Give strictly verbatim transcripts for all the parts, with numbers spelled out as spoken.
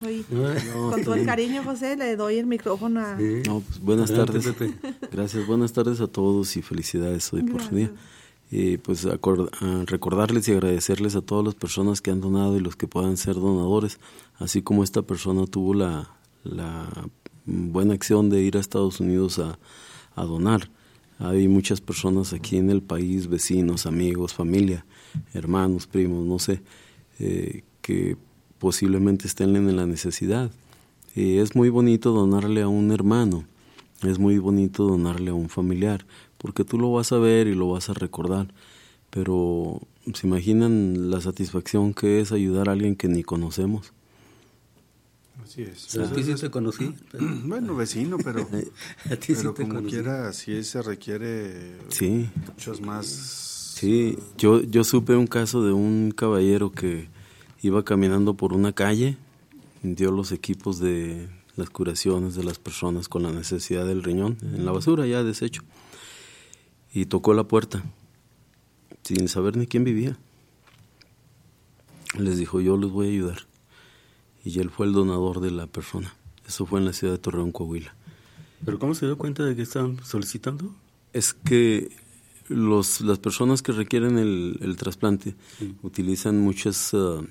Oye, no, con todo el cariño, José, le doy el micrófono a... Sí. No, pues, buenas tardes. Gracias, buenas tardes a todos y felicidades hoy por su día. Y pues acord- a recordarles y agradecerles a todas las personas que han donado y los que puedan ser donadores, así como esta persona tuvo la, la buena acción de ir a Estados Unidos a, a donar. Hay muchas personas aquí en el país, vecinos, amigos, familia, hermanos, primos, no sé, eh, que posiblemente estén en la necesidad. Y es muy bonito donarle a un hermano, es muy bonito donarle a un familiar, porque tú lo vas a ver y lo vas a recordar, pero ¿se imaginan la satisfacción que es ayudar a alguien que ni conocemos? Así es. ¿Pero a ti sí te conocí? Bueno, vecino, pero, a ti pero sí te como conocí. quiera, sí se requiere sí. muchos más... Sí, yo, yo supe un caso de un caballero que iba caminando por una calle, dio los equipos de las curaciones de las personas con la necesidad del riñón en la basura ya deshecho, y tocó la puerta sin saber ni quién vivía. Les dijo, yo les voy a ayudar, y él fue el donador de la persona. Eso fue en la ciudad de Torreón, Coahuila. ¿Pero cómo se dio cuenta de que estaban solicitando? Es que los, las personas que requieren el, el trasplante sí. utilizan muchas, uh,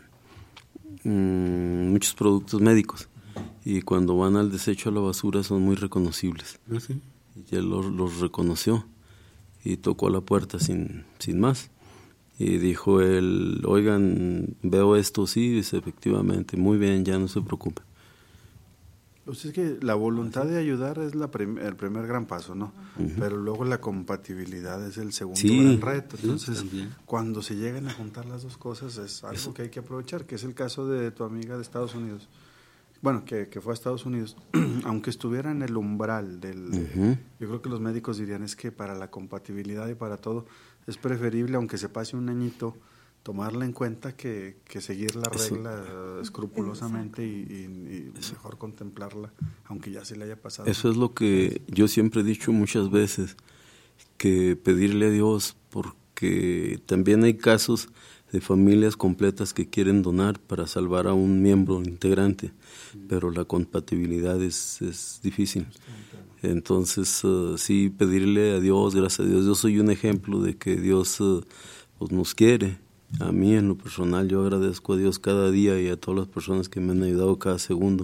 mm, muchos productos médicos, y cuando van al desecho a la basura son muy reconocibles. ¿Ah, sí? Y él los, los reconoció y tocó a la puerta sin, sin más. Y dijo él, oigan, veo esto, sí, dice, efectivamente, muy bien, ya no se preocupe. Pues es que la voluntad de ayudar es la prim- el primer gran paso, ¿no? Uh-huh. Pero luego la compatibilidad es el segundo sí, gran reto. Entonces, sí, cuando se llegan a juntar las dos cosas es algo Eso. que hay que aprovechar, que es el caso de tu amiga de Estados Unidos. Bueno, que, que fue a Estados Unidos, aunque estuviera en el umbral del... Uh-huh. Yo creo que los médicos dirían es que para la compatibilidad y para todo es preferible, aunque se pase un añito, tomarla en cuenta que, que seguir la regla Eso. escrupulosamente y, y, y mejor contemplarla, aunque ya se le haya pasado. Eso es lo que yo siempre he dicho muchas veces, que pedirle a Dios, porque también hay casos de familias completas que quieren donar para salvar a un miembro integrante, pero la compatibilidad es, es difícil. Entonces, uh, sí, pedirle a Dios, gracias a Dios. Yo soy un ejemplo de que Dios uh, pues nos quiere. A mí, en lo personal, yo agradezco a Dios cada día y a todas las personas que me han ayudado cada segundo,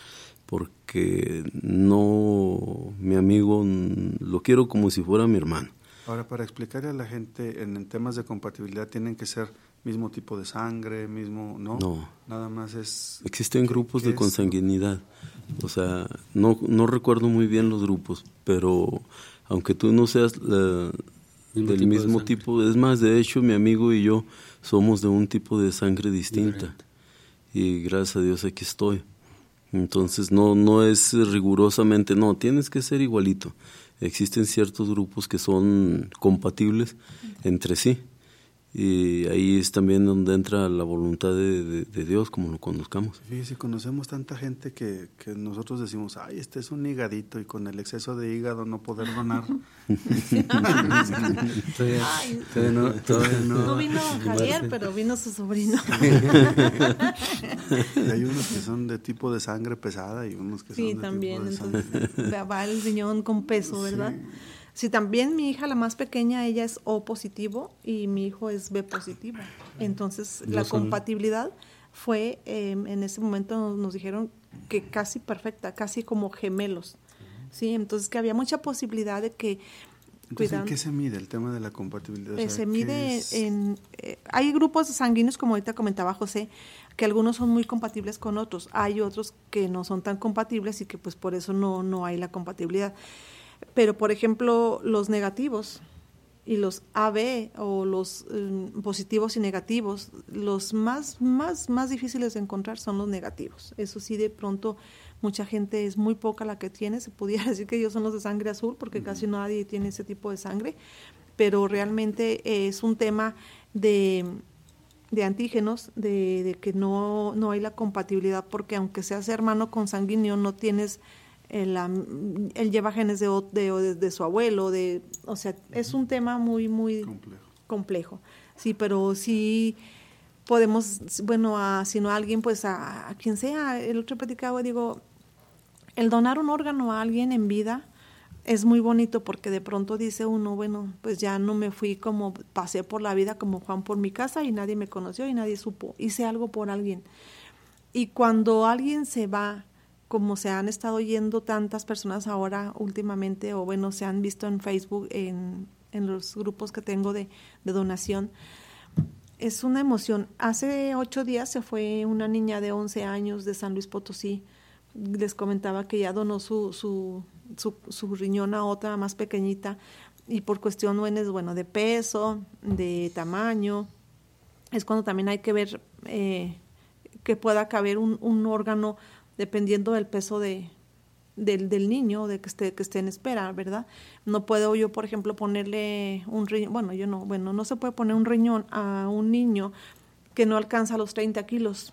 porque no, mi amigo, lo quiero como si fuera mi hermano. Ahora, para explicarle a la gente, en, en temas de compatibilidad tienen que ser mismo tipo de sangre, mismo, ¿no? No. Nada más es... Existen grupos de consanguinidad. O sea, no, no recuerdo muy bien los grupos, pero aunque tú no seas la, mismo del tipo mismo de tipo, es más, de hecho, mi amigo y yo somos de un tipo de sangre distinta. Diferente. Y gracias a Dios aquí estoy. Entonces, no, no es rigurosamente, no, tienes que ser igualito. Existen ciertos grupos que son compatibles entre sí, y ahí es también donde entra la voluntad de, de, de Dios, como lo conozcamos. Fíjese, conocemos tanta gente que, que nosotros decimos, ay, este es un higadito, y con el exceso de hígado no poder donar. todavía, Ay, todavía no, todavía no, no vino Javier, pero vino su sobrino. Y hay unos que son de tipo de sangre pesada y unos que sí, son de también, tipo de entonces sangre. va el riñón con peso, ¿verdad? Sí. Sí, también mi hija, la más pequeña, ella es O positivo y mi hijo es B positivo. Entonces, no la son... compatibilidad fue, eh, en ese momento nos dijeron que casi perfecta, casi como gemelos. Sí, entonces que había mucha posibilidad de que... Entonces, ¿en qué se mide el tema de la compatibilidad? Eh, se mide es? en... Eh, hay grupos sanguíneos, como ahorita comentaba José, que algunos son muy compatibles con otros. Hay otros que no son tan compatibles y que pues por eso no, no hay la compatibilidad. Pero, por ejemplo, los negativos y los A B o los eh, positivos y negativos, los más, más, más difíciles de encontrar son los negativos. Eso sí, de pronto, mucha gente, es muy poca la que tiene. Se pudiera decir que ellos son los de sangre azul, porque uh-huh. casi nadie tiene ese tipo de sangre. Pero realmente es un tema de, de antígenos, de, de que no, no hay la compatibilidad, porque aunque seas hermano consanguíneo, no tienes... Él, él lleva genes de, de, de su abuelo, de, o sea, es un tema muy, muy complejo. complejo. Sí, pero sí, podemos, bueno, a, sino a alguien, pues a, a quien sea. El otro platicaba, digo, el donar un órgano a alguien en vida es muy bonito porque de pronto dice uno, bueno, pues ya no me fui como, pasé por la vida como Juan por mi casa y nadie me conoció y nadie supo, hice algo por alguien. Y cuando alguien se va, como se han estado yendo tantas personas ahora últimamente, o bueno, se han visto en Facebook, en, en los grupos que tengo de, de donación, es una emoción. Hace ocho días se fue una niña de once años de San Luis Potosí. Les comentaba que ya donó su, su, su, su riñón a otra más pequeñita, y por cuestiones, bueno, de peso, de tamaño, es cuando también hay que ver eh, que pueda caber un, un órgano dependiendo del peso de, del, del niño, de que esté, que esté en espera, ¿verdad? No puedo yo, por ejemplo, ponerle un riñón, bueno, yo no, bueno, no se puede poner un riñón a un niño que no alcanza los treinta kilos,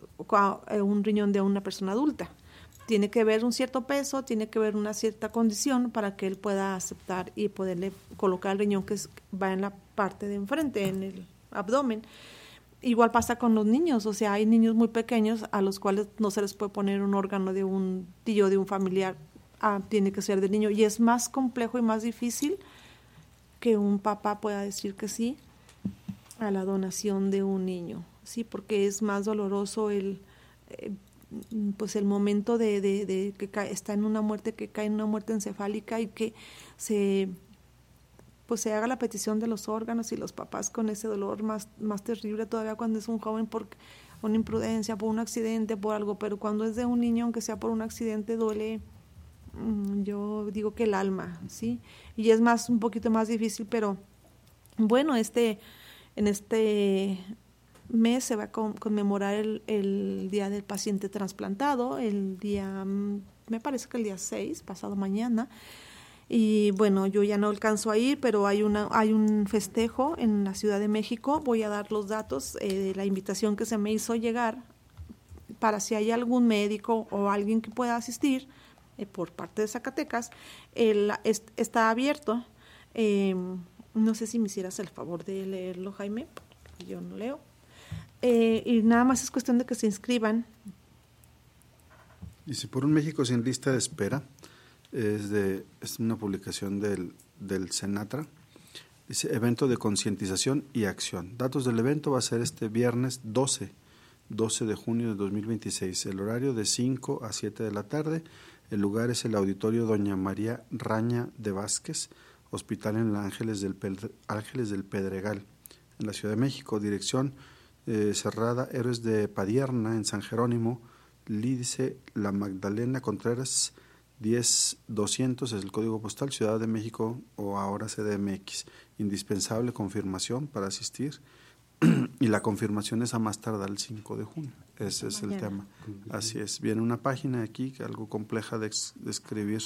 un riñón de una persona adulta. Tiene que ver un cierto peso, tiene que ver una cierta condición para que él pueda aceptar y poderle colocar el riñón que es, va en la parte de enfrente, en el abdomen. Igual pasa con los niños, o sea, hay niños muy pequeños a los cuales no se les puede poner un órgano de un tío, de un familiar, ah, tiene que ser del niño, y es más complejo y más difícil que un papá pueda decir que sí a la donación de un niño, sí, porque es más doloroso el... Eh, pues el momento de, de, de que cae, está en una muerte, que cae en una muerte encefálica y que se pues se haga la petición de los órganos, y los papás con ese dolor más, más terrible todavía cuando es un joven por una imprudencia, por un accidente, por algo, pero cuando es de un niño, aunque sea por un accidente, duele, yo digo que el alma, ¿sí? Y es más, un poquito más difícil, pero bueno, este, en este mes se va a conmemorar el, el Día del Paciente Trasplantado, el día, me parece que el día seis, pasado mañana, y bueno, yo ya no alcanzo a ir, pero hay una hay un festejo en la Ciudad de México. Voy a dar los datos eh, de la invitación que se me hizo llegar, para si hay algún médico o alguien que pueda asistir eh, por parte de Zacatecas. El, es, está abierto, eh, no sé si me hicieras el favor de leerlo, Jaime, porque yo no leo. Eh, y nada más es cuestión de que se inscriban. Y si por un México sin lista de espera, es de es una publicación del, del Senatra, dice evento de concientización y acción. Datos del evento: va a ser este viernes doce de junio de dos mil veintiséis, el horario de cinco a siete de la tarde, el lugar es el Auditorio Doña María Raña de Vázquez, Hospital en el Ángeles del, Pedre, Ángeles del Pedregal, en la Ciudad de México. Dirección Eh, cerrada Héroes de Padierna, en San Jerónimo, Lídice La Magdalena Contreras, diez doscientos es el código postal, Ciudad de México, o ahora C D M X. Indispensable confirmación para asistir, y la confirmación es a más tardar el cinco de junio. Ese es el tema. Así es. Viene una página aquí, algo compleja de, de escribir,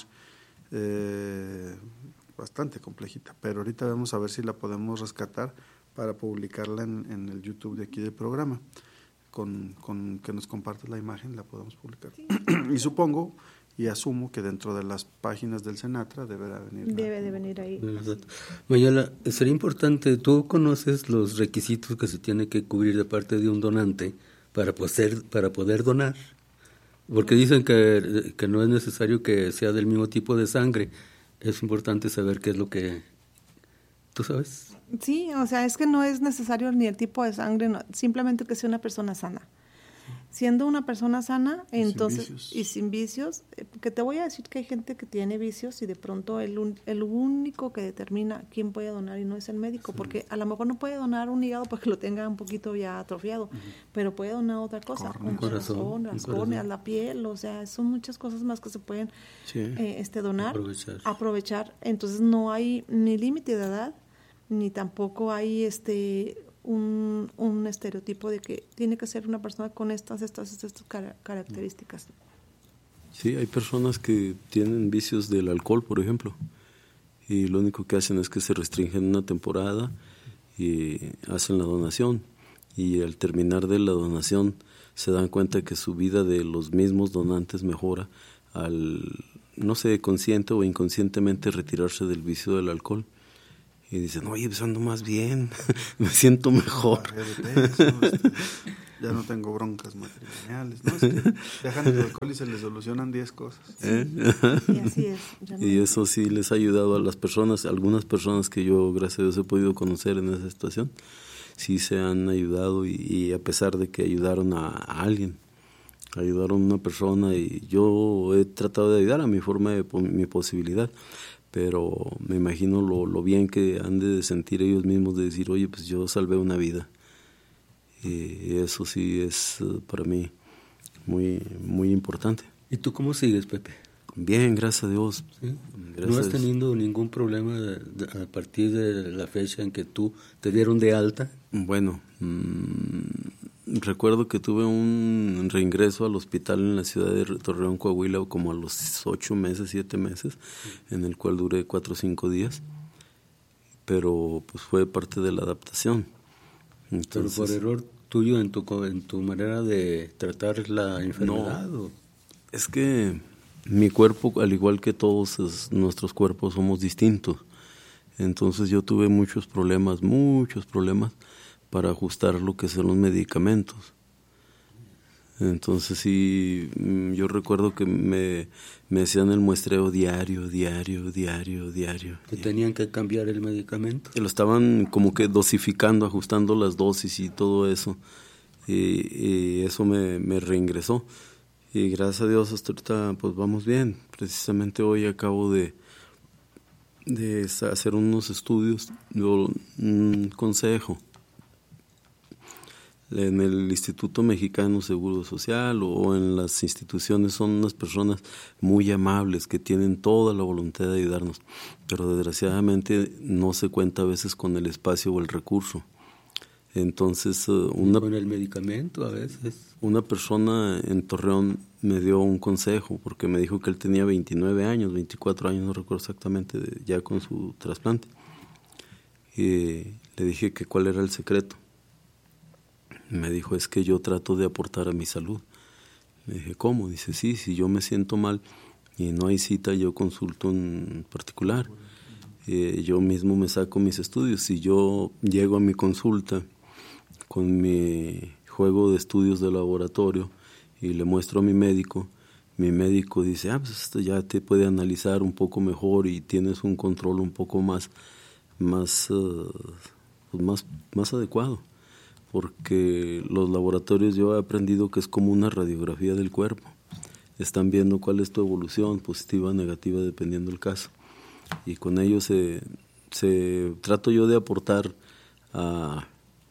eh, bastante complejita, pero ahorita vamos a ver si la podemos rescatar para publicarla en, en el YouTube de aquí del programa. Con, con que nos compartas la imagen la podemos publicar. Sí. Y supongo y asumo que dentro de las páginas del Senatra deberá venir. Debe la, de venir ahí. Mayela, sería importante, ¿tú conoces los requisitos que se tiene que cubrir de parte de un donante para poder, para poder donar? Porque dicen que, que no es necesario que sea del mismo tipo de sangre. Es importante saber qué es lo que... ¿Tú sabes? Sí, o sea, es que no es necesario ni el tipo de sangre, no, simplemente que sea una persona sana. Siendo una persona sana, y entonces, sin y sin vicios, eh, que te voy a decir que hay gente que tiene vicios y de pronto el, un, el único que determina quién puede donar y no es el médico, sí. Porque a lo mejor no puede donar un hígado porque lo tenga un poquito ya atrofiado, uh-huh. pero puede donar otra cosa, Corne, un corazón, corazón, las córneas, la piel, o sea, son muchas cosas más que se pueden sí. eh, este donar, aprovechar. aprovechar. Entonces no hay ni límite de edad, ni tampoco hay este un, un estereotipo de que tiene que ser una persona con estas, estas, estas características. Sí, hay personas que tienen vicios del alcohol, por ejemplo, y lo único que hacen es que se restringen una temporada y hacen la donación, y al terminar de la donación se dan cuenta que su vida de los mismos donantes mejora al, no sé, consciente o inconscientemente retirarse del vicio del alcohol. y dicen, oye, pues ando más bien, me siento mejor. Peso, este, ya no tengo broncas matrimoniales, ¿no? Es que dejan el alcohol y se les solucionan diez cosas. ¿Eh? Y así es. No y eso sí les ha ayudado a las personas, algunas personas que yo, gracias a Dios, he podido conocer en esa situación, sí se han ayudado y, y a pesar de que ayudaron a, a alguien, ayudaron a una persona y yo he tratado de ayudar a mi forma, de mi posibilidad. Pero me imagino lo, lo bien que han de sentir ellos mismos de decir, oye, pues yo salvé una vida. Y eso sí es para mí muy, muy importante. ¿Y tú cómo sigues, Pepe? Bien, gracias a Dios. ¿Sí? Gracias. ¿No has tenido ningún problema de, de, a partir de la fecha en que tú te dieron de alta? Bueno, mmm, recuerdo que tuve un reingreso al hospital en la ciudad de Torreón, Coahuila, como a los ocho meses, siete meses, en el cual duré cuatro o cinco días, pero pues fue parte de la adaptación. Entonces, ¿pero por error tuyo en tu, en tu manera de tratar la enfermedad? No, ¿o? Es que mi cuerpo, al igual que todos es, nuestros cuerpos, somos distintos. Entonces yo tuve muchos problemas, muchos problemas, para ajustar lo que son los medicamentos. Entonces sí, yo recuerdo que me, me hacían el muestreo diario, diario, diario, diario. ¿Que tenían que cambiar el medicamento? Y lo estaban como que dosificando, ajustando las dosis y todo eso. Y, y eso me, me reingresó. Y gracias a Dios hasta ahorita pues vamos bien. Precisamente hoy acabo de, de hacer unos estudios, un consejo en el Instituto Mexicano Seguro Social o en las instituciones. Son unas personas muy amables que tienen toda la voluntad de ayudarnos, pero desgraciadamente no se cuenta a veces con el espacio o el recurso. Entonces una, con el medicamento a veces. Una persona en Torreón me dio un consejo porque me dijo que él tenía veintinueve años, veinticuatro años, no recuerdo exactamente, ya con su trasplante. Y le dije que cuál era el secreto. Me dijo, es que yo trato de aportar a mi salud. Le dije, ¿cómo? Dice, sí, si yo me siento mal y no hay cita, yo consulto en particular. Eh, yo mismo me saco mis estudios. Si yo llego a mi consulta con mi juego de estudios de laboratorio y le muestro a mi médico, mi médico dice, ah, pues esto ya te puede analizar un poco mejor y tienes un control un poco más, más, uh, pues más, más adecuado. Porque los laboratorios yo he aprendido que es como una radiografía del cuerpo. Están viendo cuál es tu evolución, positiva o negativa, dependiendo del caso. Y con ello se, se trato yo de aportar a,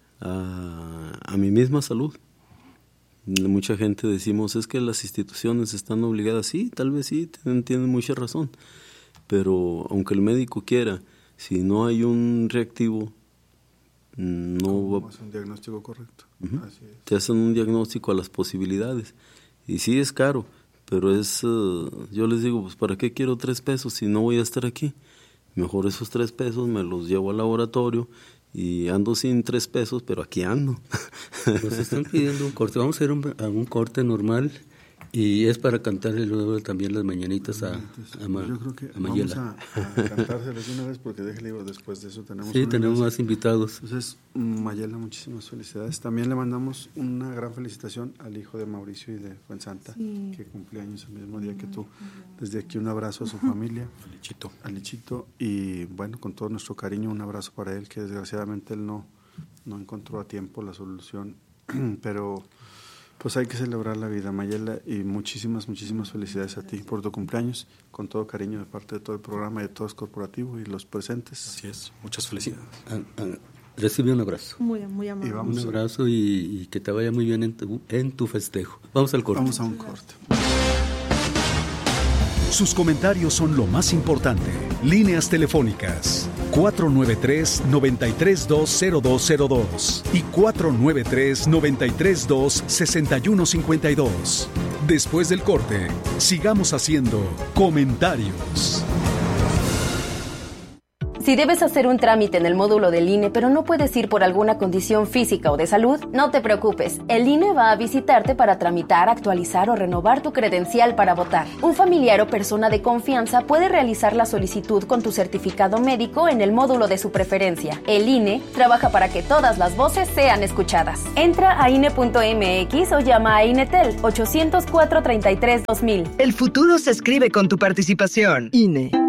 a, a mi misma salud. Mucha gente decimos, es que las instituciones están obligadas. Sí, tal vez sí, tienen, tienen mucha razón. Pero aunque el médico quiera, si no hay un reactivo, no va, es un diagnóstico correcto. Uh-huh. Así es. Te hacen un diagnóstico a las posibilidades y sí es caro, pero es uh, yo les digo, pues para qué quiero tres pesos si no voy a estar aquí. Mejor esos tres pesos me los llevo al laboratorio y ando sin tres pesos, pero aquí ando. Nos están pidiendo un corte, vamos a ir un, a un corte normal y es para cantarle luego también las mañanitas a, a, Ma, Yo creo que a Mayela. Vamos a, a cantárselas de una vez porque déjale digo, después de eso tenemos sí, tenemos más invitados. Entonces, Mayela, muchísimas felicidades. También le mandamos una gran felicitación al hijo de Mauricio y de Fuensanta, sí, que cumple años el mismo día que tú. Desde aquí un abrazo a su familia, a Lichito. a Lichito, y bueno, con todo nuestro cariño, un abrazo para él, que desgraciadamente él no, no encontró a tiempo la solución, pero pues hay que celebrar la vida, Mayela, y muchísimas, muchísimas felicidades a ti por tu cumpleaños, con todo cariño de parte de todo el programa y de todos corporativo y los presentes. Así es, muchas felicidades. Ah, ah, recibe un abrazo. Muy, muy amable. Un abrazo y, y que te vaya muy bien en tu, en tu festejo. Vamos al corte. Vamos a un corte. Sus comentarios son lo más importante. Líneas telefónicas cuatro nueve tres, nueve tres dos, cero dos cero dos y cuatro nueve tres, nueve tres dos, seis uno cinco dos. Después del corte, sigamos haciendo comentarios. Si debes hacer un trámite en el módulo del I N E, pero no puedes ir por alguna condición física o de salud, no te preocupes. El I N E va a visitarte para tramitar, actualizar o renovar tu credencial para votar. Un familiar o persona de confianza puede realizar la solicitud con tu certificado médico en el módulo de su preferencia. El I N E trabaja para que todas las voces sean escuchadas. Entra a I N E punto M X o llama a INETEL ochocientos cuatro treinta y tres dos mil. El futuro se escribe con tu participación. I N E.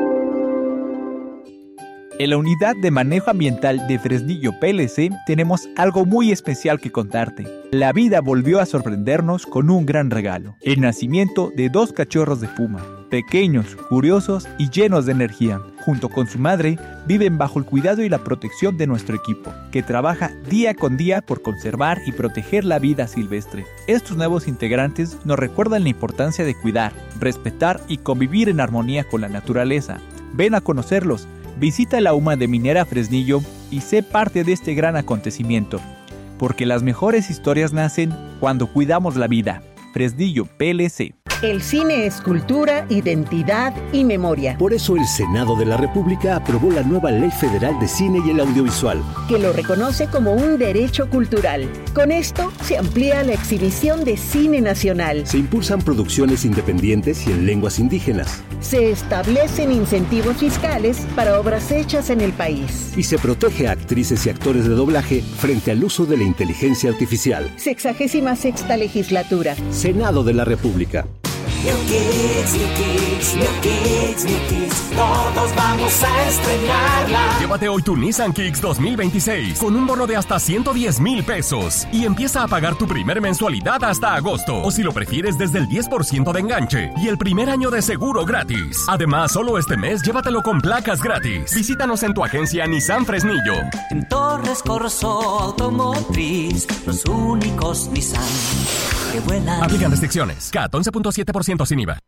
En la Unidad de Manejo Ambiental de Fresnillo P L C tenemos algo muy especial que contarte. La vida volvió a sorprendernos con un gran regalo: el nacimiento de dos cachorros de puma, pequeños, curiosos y llenos de energía. Junto con su madre, viven bajo el cuidado y la protección de nuestro equipo, que trabaja día con día por conservar y proteger la vida silvestre. Estos nuevos integrantes nos recuerdan la importancia de cuidar, respetar y convivir en armonía con la naturaleza. Ven a conocerlos. Visita la U M A de Minera Fresnillo y sé parte de este gran acontecimiento, porque las mejores historias nacen cuando cuidamos la vida. Fresnillo P L C. El cine es cultura, identidad y memoria. Por eso el Senado de la República aprobó la nueva Ley Federal de Cine y el Audiovisual, que lo reconoce como un derecho cultural. Con esto se amplía la exhibición de cine nacional. Se impulsan producciones independientes y en lenguas indígenas. Se establecen incentivos fiscales para obras hechas en el país. Y se protege a actrices y actores de doblaje frente al uso de la inteligencia artificial. Sexagésima sexta legislatura. Senado de la República. New Kids, New Kids, New Kids, New Kids, todos vamos a estrenarla. Llévate hoy tu Nissan Kicks dos mil veintiséis con un bono de hasta ciento diez mil pesos y empieza a pagar tu primer mensualidad hasta agosto, o si lo prefieres desde el diez por ciento de enganche y el primer año de seguro gratis. Además, solo este mes llévatelo con placas gratis. Visítanos en tu agencia Nissan Fresnillo. En Torres Corso Automotriz, los únicos Nissan que vuelan. Aplican restricciones. C A T once punto siete por ciento sin I V A.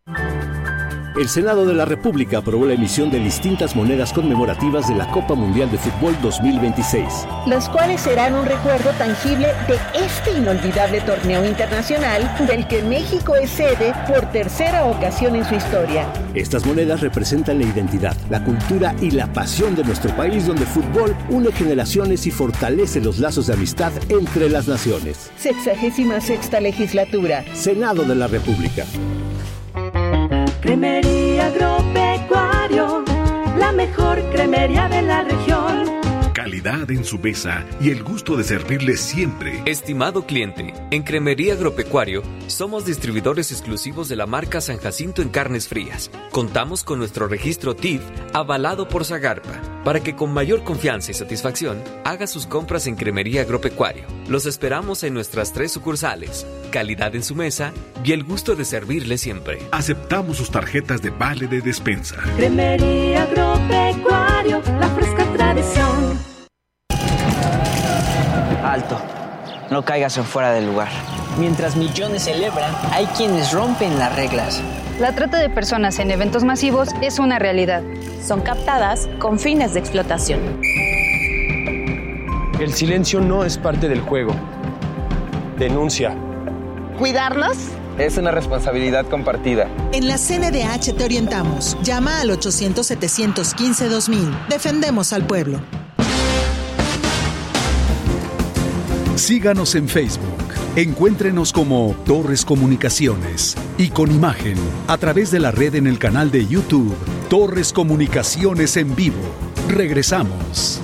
El Senado de la República aprobó la emisión de distintas monedas conmemorativas de la Copa Mundial de Fútbol dos mil veintiséis. Las cuales serán un recuerdo tangible de este inolvidable torneo internacional del que México es sede por tercera ocasión en su historia. Estas monedas representan la identidad, la cultura y la pasión de nuestro país, donde el fútbol une generaciones y fortalece los lazos de amistad entre las naciones. Sexagésima sexta legislatura. Senado de la República. Cremería Agropecuario, la mejor cremería de la región. Calidad en su mesa y el gusto de servirle siempre. Estimado cliente, en Cremería Agropecuario somos distribuidores exclusivos de la marca San Jacinto en carnes frías. Contamos con nuestro registro T I F avalado por Zagarpa, para que con mayor confianza y satisfacción haga sus compras en Cremería Agropecuario. Los esperamos en nuestras tres sucursales. Calidad en su mesa y el gusto de servirle siempre. Aceptamos sus tarjetas de vale de despensa. Cremería Agropecuario, la fresca tradición. Alto, no caigas en fuera del lugar. Mientras millones celebran, hay quienes rompen las reglas. La trata de personas en eventos masivos es una realidad. Son captadas con fines de explotación. El silencio no es parte del juego. Denuncia. ¿Cuidarnos? Es una responsabilidad compartida. En la C N D H te orientamos. Llama al ochocientos, setecientos quince, dos mil. Defendemos al pueblo. Síganos en Facebook. Encuéntrenos como Torres Comunicaciones y con imagen a través de la red en el canal de YouTube Torres Comunicaciones en vivo. Regresamos.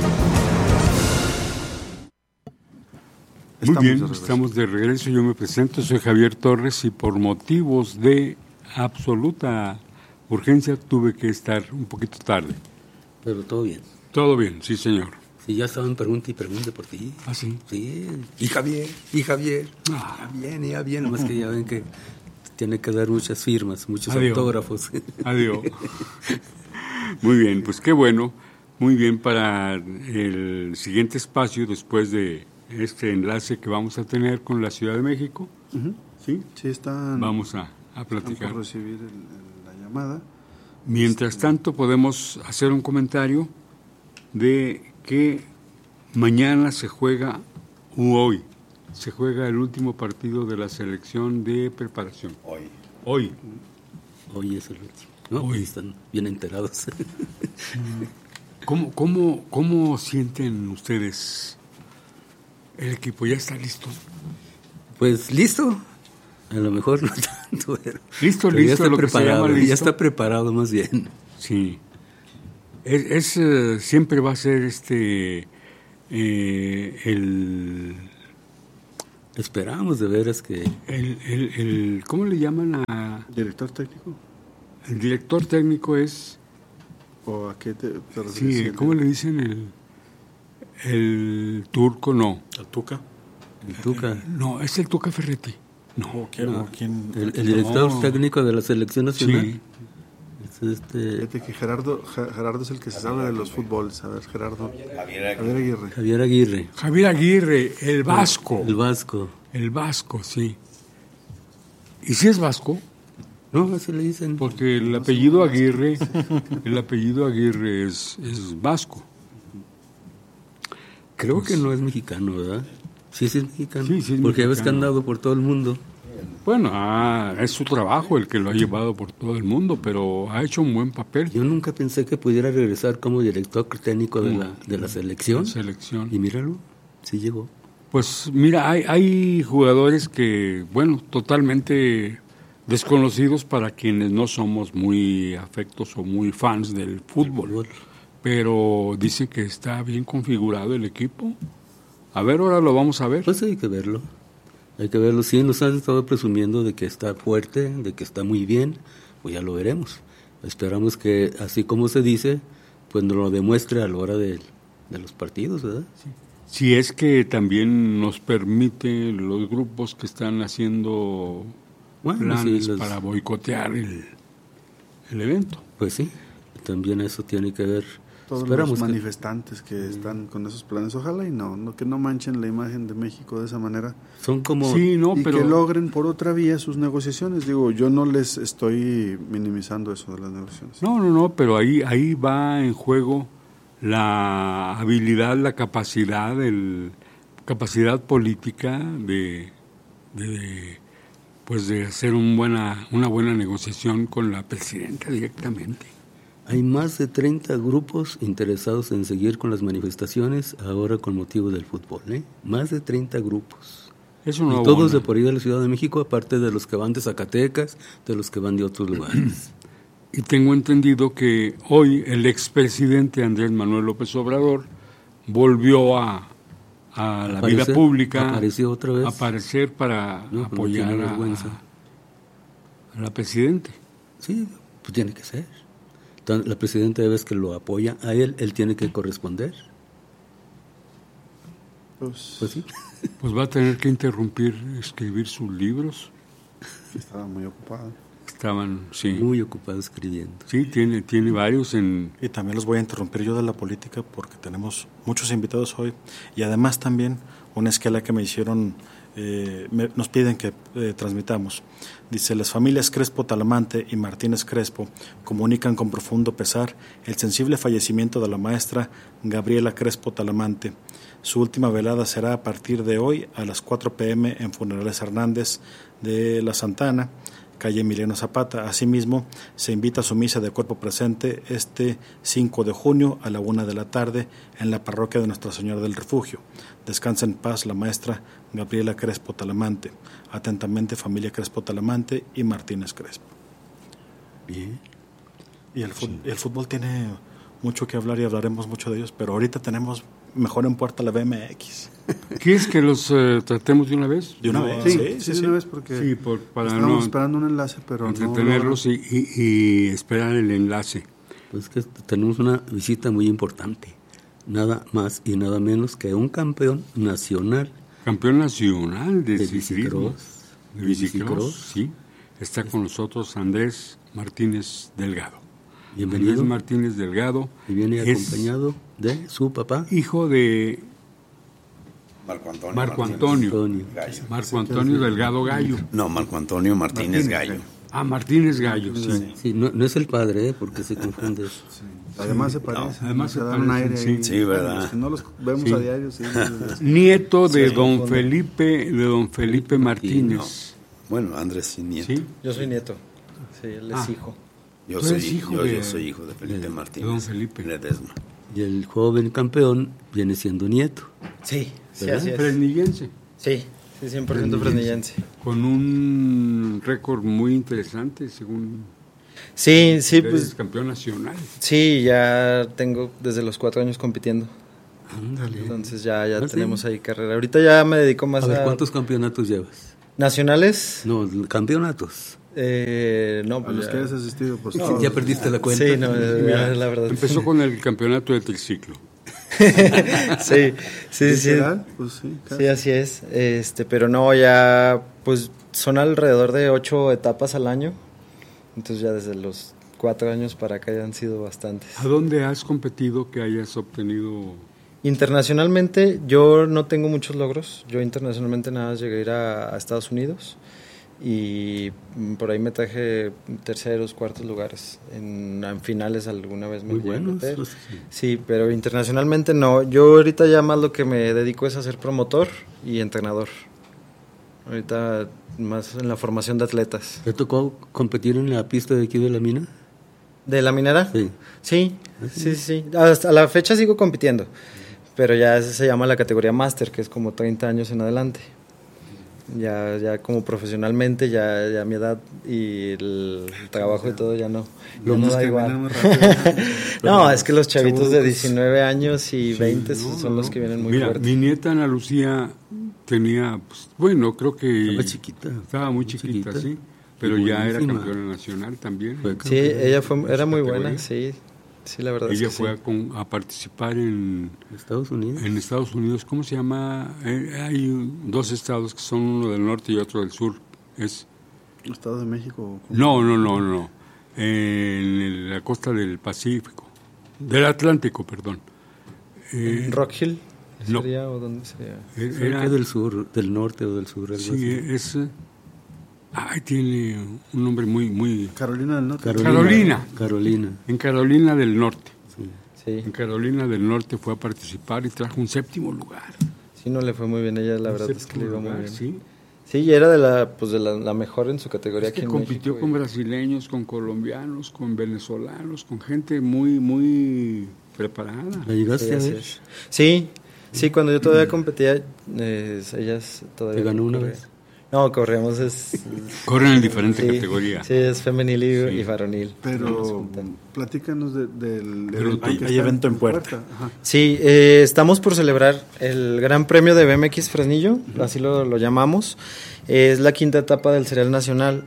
Muy bien, estamos de regreso. Yo me presento, soy Javier Torres y por motivos de absoluta urgencia tuve que estar un poquito tarde. Pero todo bien. Todo bien, sí señor. Sí, ya estaban pregunta y pregunta por ti. ¿Ah, sí? Sí. Y Javier, y Javier. Ah. Ya viene, ya viene. Nomás que ya ven que tiene que dar muchas firmas, muchos Adiós. autógrafos. Adiós. Muy bien, pues qué bueno. Muy bien para el siguiente espacio después de este enlace que vamos a tener con la Ciudad de México. Uh-huh. ¿Sí? Sí, están. Vamos a, a platicar. Vamos a recibir el, el, la llamada. Mientras tanto, podemos hacer un comentario de que mañana se juega, u hoy, se juega el último partido de la selección de preparación. Hoy. Hoy. Hoy es el último. ¿No? Hoy están bien enterados. ¿Cómo, cómo, ¿Cómo sienten ustedes el equipo? ¿Ya está listo? Pues listo. A lo mejor no tanto, pero... Listo, pero listo, ya está lo preparado, que se llama listo. Ya está preparado más bien. Sí. Es, es uh, siempre va a ser este... Eh, el... Esperamos de veras que... El, el, el, ¿Cómo le llaman a...? ¿Director técnico? El director técnico es... ¿O a qué te, te refieres? Sí, ¿cómo le dicen? El, el turco, no. ¿El Tuca? El Tuca. Eh, no, es el Tuca Ferretti. No. ¿O quién, no. o quién, el, el director no. técnico de la selección nacional. Sí. Es este... Fíjate que Gerardo, Gerardo es el que se sabe de los fútbols. A ver, Gerardo. Javier Javier Aguirre. Javier Aguirre. Javier Aguirre, el vasco. El vasco. El vasco, sí. ¿Y si es vasco? No, así le dicen. Porque el apellido Aguirre, el apellido Aguirre es, es vasco. Creo pues, que no es mexicano, ¿verdad? Sí, sí es mexicano. Sí, sí es porque mexicano. ves que han andado por todo el mundo. Bueno, ah, es su trabajo el que lo ha llevado por todo el mundo, pero ha hecho un buen papel. Yo nunca pensé que pudiera regresar como director técnico de, la, de la selección. La selección. Y míralo, sí llegó. Pues mira, hay, hay jugadores que, bueno, totalmente desconocidos para quienes no somos muy afectos o muy fans del fútbol, fútbol. Pero dicen que está bien configurado el equipo. A ver, ahora lo vamos a ver. Pues hay que verlo. Hay que verlo. Sí, nos han estado presumiendo de que está fuerte, de que está muy bien. Pues ya lo veremos. Esperamos que, así como se dice, pues nos lo demuestre a la hora de, de los partidos, ¿verdad? Sí. Si es que también nos permite los grupos que están haciendo bueno, planes sí, los... para boicotear el, el evento. Pues sí, también eso tiene que ver. Todos Esperamos los manifestantes que... que están con esos planes, ojalá y no, no, que no manchen la imagen de México de esa manera. Son como... Sí, no, y pero... que logren por otra vía sus negociaciones. Digo, yo no les estoy minimizando eso de las negociaciones. No, no, no, pero ahí, ahí va en juego la habilidad, la capacidad, el, capacidad política de, de pues de hacer un buena, una buena negociación con la presidenta directamente. Hay más de treinta grupos interesados en seguir con las manifestaciones ahora con motivo del fútbol, ¿eh? Más de treinta grupos. Eso no y todos abona. de por ahí de la Ciudad de México, aparte de los que van de Zacatecas, de los que van de otros lugares. Y tengo entendido que hoy el expresidente Andrés Manuel López Obrador volvió a, a la vida pública. Apareció otra vez. Aparecer para no, apoyar no a, a la presidenta. Sí, pues tiene que ser. La presidenta, vez que lo apoya a él, él tiene que corresponder. Pues, pues sí. Pues va a tener que interrumpir, escribir sus libros. Estaba muy ocupado. Estaban, sí. Muy ocupados escribiendo. Sí, tiene, tiene varios en... Y también los voy a interrumpir yo de la política porque tenemos muchos invitados hoy. Y además también una esquela que me hicieron, eh, me, nos piden que eh, transmitamos. Dice, las familias Crespo Talamante y Martínez Crespo comunican con profundo pesar el sensible fallecimiento de la maestra Gabriela Crespo Talamante. Su última velada será a partir de hoy a las cuatro pe eme en Funerales Hernández de la Santana, calle Emiliano Zapata. Asimismo, se invita a su misa de cuerpo presente este cinco de junio a la una de la tarde en la parroquia de Nuestra Señora del Refugio. Descansa en paz la maestra Gabriela Crespo Talamante. Atentamente, familia Crespo Talamante y Martínez Crespo. Bien. Y el fútbol, el fútbol tiene mucho que hablar y hablaremos mucho de ellos, pero ahorita tenemos mejor en puerta la B M X. ¿Quieres que los eh, tratemos de una vez? De una vez, sí, sí, sí, sí, de una vez porque sí, por, para estamos no esperando un enlace, pero entretenerlos no, y, y, y esperar el enlace. Pues que tenemos una visita muy importante, nada más y nada menos que un campeón nacional. Campeón nacional de, de ciclismo. bicicross. De bicicross, sí. Está con nosotros Andrés Martínez Delgado. Bienvenido. Andrés Martínez Delgado. Y viene acompañado de su papá. Hijo de Marco Antonio. Marco Antonio. Antonio. Gallo. Marco Antonio Delgado Gallo. No, Marco Antonio Martínez, Martínez Gallo. Gallo. Ah, Martínez Gallo, sí. Sí, sí no, no es el padre, ¿eh? Porque se confunde. Sí. Además se parece. No, además se, se dan un aire. Sí, ahí, sí, verdad. Si no los vemos sí. a diario, sí. Nieto de sí, don Felipe, de don Felipe Martínez. No. Bueno, Andrés sí, nieto. ¿Sí? Yo soy nieto. Sí, él es ah. hijo. Yo ¿Tú soy eres hijo yo, de, yo soy hijo de Felipe de, Martínez. De don Felipe. Ledesma. Y el joven campeón viene siendo nieto. Sí, sí, ¿verdad? así es. Fresnillense. Sí, sí, cien por ciento fresnillense. Con un récord muy interesante, según... Sí, sí, Eres pues... campeón nacional. Sí, ya tengo desde los cuatro años compitiendo. Ándale. Entonces ya, ya ¿Ah, tenemos sí? ahí carrera. Ahorita ya me dedico más A a... ver, ¿cuántos campeonatos llevas? ¿Nacionales? No, campeonatos. Eh, no, A pues los ya... que hayas asistido, pues No, todos. ya perdiste la cuenta. Sí, no, Mira, ya, la verdad. Empezó con el campeonato de triciclo. sí, sí, sí. Pues sí, sí, así es. Este, pero no, ya, pues son alrededor de ocho etapas al año. Entonces ya desde los cuatro años para acá ya han sido bastantes. ¿A dónde has competido que hayas obtenido? Internacionalmente yo no tengo muchos logros. Yo internacionalmente nada más llegué a ir a, a Estados Unidos y por ahí me traje terceros, cuartos lugares. En, en finales alguna vez me Muy llegué a buenos. meter. Pues, sí. Sí, pero internacionalmente no. Yo ahorita ya más lo que me dedico es a ser promotor y entrenador. Ahorita más en la formación de atletas. ¿Te tocó competir en la pista de aquí de la mina? ¿De la minera? Sí. Sí, sí, sí. Hasta la fecha sigo compitiendo, pero ya ese se llama la categoría máster, que es como treinta años en adelante. Ya, ya como profesionalmente, ya, ya mi edad y el, el trabajo y todo ya no, Lo ya no más da que igual. vienen más rápido. No, es que los chavitos de Chavos. diecinueve años y Sí, veinte no, son no. los que vienen muy Mira, fuertes. mi nieta Ana Lucía tenía, pues, bueno, creo que... Estaba chiquita. Estaba muy chiquita, chiquita. sí. Pero Y ya era buenísima. campeona nacional también. Fue Sí, ella fue, era muy categoría. buena, sí, sí, la verdad Ella es que fue sí. a, con- a participar en, Estados Unidos. en Estados Unidos. ¿Cómo se llama? Eh, hay un- dos estados que son uno del norte y otro del sur. Es Estado de México. ¿cómo? No, no, no, no. En la costa del Pacífico. Del Atlántico, perdón. Eh, ¿Rock Hill no. sería o dónde sería? eh, Cerca era- del sur, del norte o del sur, algo sí, así. es... eh, Ay, tiene un nombre muy, muy... Carolina del Norte. Carolina. Carolina. En Carolina del Norte. Sí. En Carolina del Norte fue a participar y trajo un séptimo lugar. Sí, no le fue muy bien, ella la Un verdad es que le iba séptimo muy lugar, bien. sí. Sí, y era de la, pues de la, la mejor en su categoría Es aquí que en compitió México, con y- brasileños, con colombianos, con venezolanos, con gente muy, muy preparada. ¿La llegaste Sí, a así ver? es. Sí, sí, cuando yo todavía competía, eh, ellas todavía... ¿Te ganó una corrían. vez? No, corríamos es... Corren en diferentes sí, categorías. Sí, es femenil y, Sí. y varonil. No nos Pero juntan. platícanos de- del Pero evento hay- que hay está evento en puerta. Ajá. Sí, eh, estamos por celebrar el Gran Premio de B M X Fresnillo, así lo, lo llamamos. Es la quinta etapa del Serial Nacional.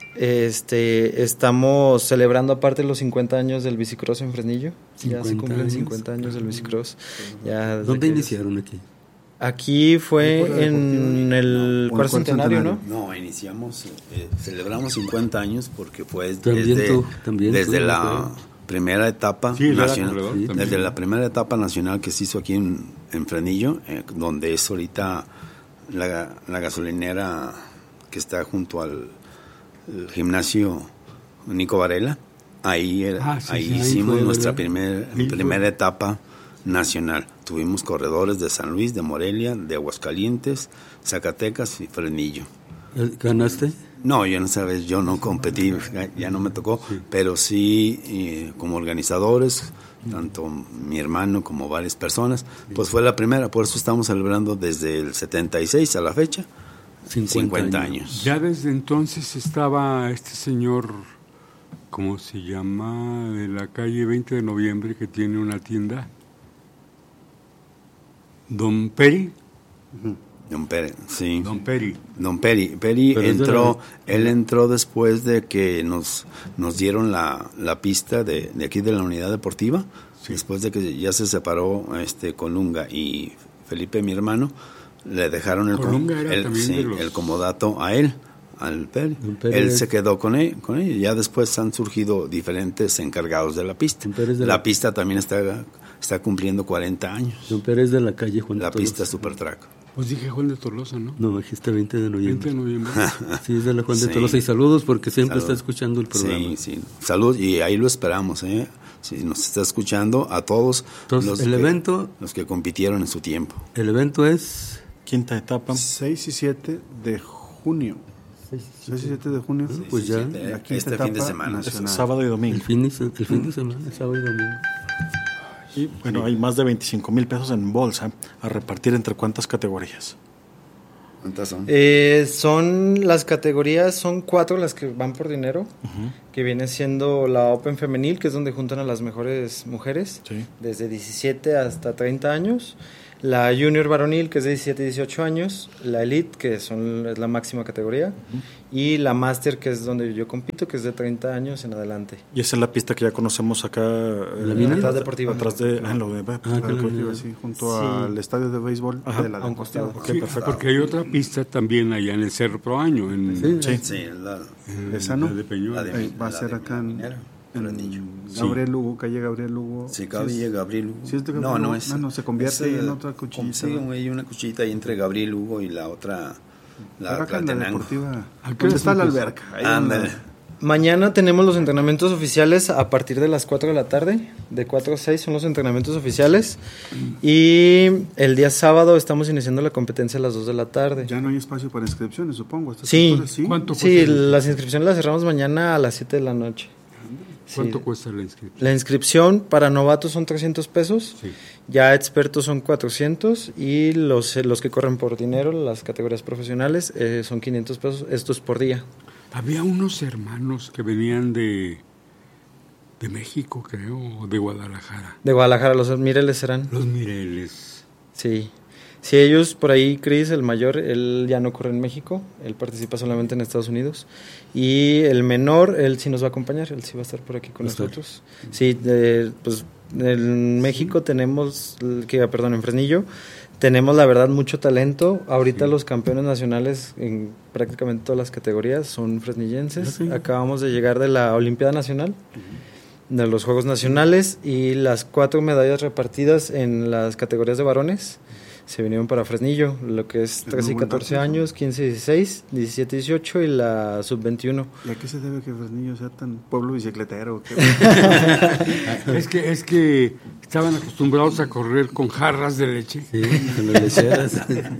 Este, estamos celebrando aparte los cincuenta años del bicicross en Fresnillo. Ya se cincuenta cumplen años. cincuenta años del bicicross. Ya desde ¿Dónde que- iniciaron aquí? Aquí fue ¿En Puerta en el ¿O en cuarto cuál centenario, ¿no? centenario? No, iniciamos, eh, celebramos cincuenta años porque fue También desde, tú, también desde tú, la ¿no? primera etapa Sí, él era nacional, corredor sí, también. desde la primera etapa nacional que se hizo aquí en, en Fresnillo, eh, donde es ahorita la, la gasolinera que está junto al el gimnasio Nico Varela. Ahí, era- Ah, sí, ahí sí, ahí hicimos fue, nuestra ¿verdad? primer, Ahí fue. primera etapa nacional. Tuvimos corredores de San Luis, de Morelia, de Aguascalientes, Zacatecas y Fresnillo. ¿Ganaste? No, yo no sabes, yo no competí, ya, ya no me tocó, pero sí eh, como organizadores, tanto mi hermano como varias personas, pues fue la primera, por eso estamos celebrando desde el setenta y seis a la fecha, cincuenta años. Ya desde entonces estaba este señor, ¿cómo se llama? De la calle veinte de noviembre, que tiene una tienda. Don Peri. Don Peri, sí. Don Peri. Don Peri, Peri Pero es de entró, la- él entró después de que nos, nos dieron la, la pista de, de aquí de la unidad deportiva, Sí. después de que ya se separó este Colunga y Felipe, mi hermano, le dejaron el, com- Colunga era el, también sí, de los- el comodato a él, al Peri. Don Peri Él es- se quedó con él, con él, y ya después han surgido diferentes encargados de la pista. Don Peri es de la la- pista también está, está cumpliendo cuarenta años, Don Pérez de la calle Juan de la Tolosa. pista Supertrack. Pues dije Juan de Tolosa, ¿no? No, aquí está veinte de noviembre. veinte de noviembre. Sí, es de la Juan de Sí. Tolosa. Y saludos porque siempre Salud. está escuchando el programa. Sí, sí. Salud, y ahí lo esperamos, ¿eh? Si nos está escuchando, a todos Entonces, los, el que, evento- los que compitieron en su tiempo. El evento es... Quinta etapa. seis y siete de junio. seis y siete de junio. pues ya. de- La quinta este fin de etapa semana. nacional. Sábado y domingo. El fin de, se- el fin de semana, sábado y domingo. Y bueno, hay más de veinticinco mil pesos en bolsa a repartir entre cuántas categorías. ¿Cuántas son? Eh, son las categorías, son cuatro las que van por dinero, Uh-huh. que viene siendo la Open Femenil, que es donde juntan a las mejores mujeres, Sí. desde diecisiete hasta treinta años. La Junior Varonil, que es de diecisiete a dieciocho años. La Elite, que son, es la máxima categoría. Uh-huh. Y la Master, que es donde yo compito, que es de treinta años en adelante. Y esa es la pista que ya conocemos acá. ¿La eh, mina? atrás La deportiva. Atrás de, ah, lo de, La ah, deportiva, sí, junto Sí. al estadio de béisbol Ajá, de la a un deportiva. costado. Ok, Sí, perfecto. porque hay otra pista también allá en el Cerro Proaño, en, Sí. Sí, la, en Esa no. la de Peñuela. La de- Eh, va a la ser de acá en, Minera, en Fresnillo. Gabriel Lugo, calle Gabriel Lugo. Sí, Sí, calle es- Gabriel Hugo. sí, es de no, Gabriel no Hugo. es. Ah, no, se convierte es, ahí en eh, otra cuchillita, Sí, ¿verdad? hay una cuchillita ahí entre Gabriel Hugo y la otra, la Pero acá en la Tlatenango. deportiva. ¿A qué ¿Dónde hora está la empieza? alberca? Ahí Ándale. donde- Mañana tenemos los entrenamientos oficiales a partir de las cuatro de la tarde, de cuatro a seis son los entrenamientos oficiales, y el día sábado estamos iniciando la competencia a las dos de la tarde. Ya no hay espacio para inscripciones, supongo. a estas Sí, alturas, sí. ¿Cuánto sí, cuesta el- las inscripciones las cerramos mañana a las siete de la noche. ¿Cuánto Sí. cuesta la inscripción? La inscripción para novatos son trescientos pesos, Sí. ya expertos son cuatrocientos, y los, eh, los que corren por dinero, las categorías profesionales, eh, son quinientos pesos, esto es por día. Había unos hermanos que venían de, de México, creo, o de Guadalajara. De Guadalajara, los Mireles serán. Los Mireles. Sí. Sí, ellos por ahí, Chris, el mayor, él ya no corre en México, él participa solamente en Estados Unidos. Y el menor, él sí nos va a acompañar, él sí va a estar por aquí con Va a estar. nosotros. Sí, de- pues en México tenemos, que perdón, en Fresnillo, tenemos la verdad mucho talento. Ahorita los campeones nacionales en prácticamente todas las categorías son fresnillenses. Ah, sí. Acabamos de llegar de la Olimpiada Nacional, de los Juegos Nacionales, y las cuatro medallas repartidas en las categorías de varones se vinieron para Fresnillo, lo que es trece y muy buen catorce dato, ¿no? años, quince y dieciséis, diecisiete y dieciocho y la sub veintiuno. ¿Y a qué se debe que Fresnillo sea tan pueblo bicicletero? ¿Qué? Es que, es que estaban acostumbrados a correr con jarras de leche. Sí, con las lecheras.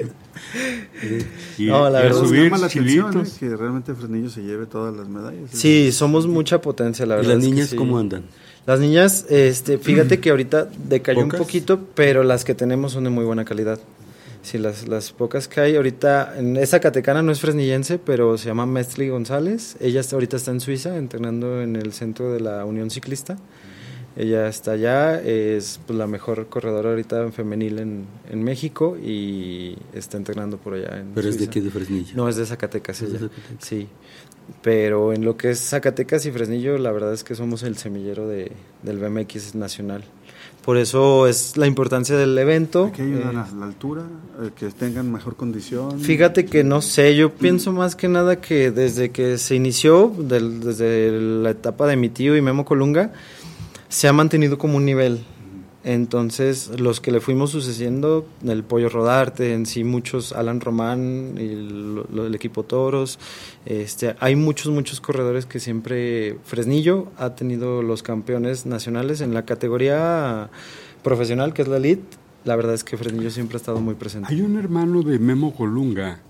Y, No, la y a verdad, Nos subir llama la atención, chilitos. ¿eh? Que realmente Fresnillo se lleve todas las medallas. Sí, somos mucha potencia, la ¿Y verdad. las es que niñas sí. cómo andan? Las niñas, este, fíjate que ahorita decayó ¿Pocas? un poquito, pero las que tenemos son de muy buena calidad. Sí, las, las pocas que hay ahorita, en esa catecana no es fresnillense, pero se llama Mestli González. Ella está, ahorita está en Suiza, entrenando en el centro de la Unión Ciclista. Ella está allá, es pues, la mejor corredora ahorita en femenil en, en México y está entrenando por allá en Pero es de Suiza. aquí de Fresnillo. No, es de Zacatecas Es de ella, Zacatecas. sí. Pero en lo que es Zacatecas y Fresnillo, la verdad es que somos el semillero de, del B M X nacional. Por eso es la importancia del evento. ¿Hay que ayudar Eh, a la altura? eh, ¿Que tengan mejor condición? Fíjate que no sé, yo pienso más que nada que desde que se inició, del- desde la etapa de mi tío y Memo Colunga, se ha mantenido como un nivel. Entonces, los que le fuimos sucediendo, el Pollo Rodarte, en sí muchos, Alan Román, y lo- lo- el equipo Toros, este, hay muchos, muchos corredores que siempre, Fresnillo ha tenido los campeones nacionales en la categoría profesional, que es la Elite. La verdad es que Fresnillo siempre ha estado muy presente. Hay un hermano de Memo Colunga